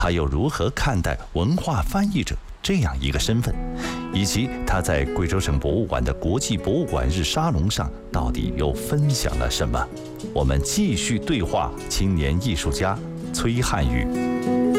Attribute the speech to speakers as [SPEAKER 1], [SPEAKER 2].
[SPEAKER 1] 他又如何看待文化翻译者这样一个身份，以及他在贵州省博物馆的国际博物馆日沙龙上到底又分享了什么？我们继续对话青年艺术家崔汉宇。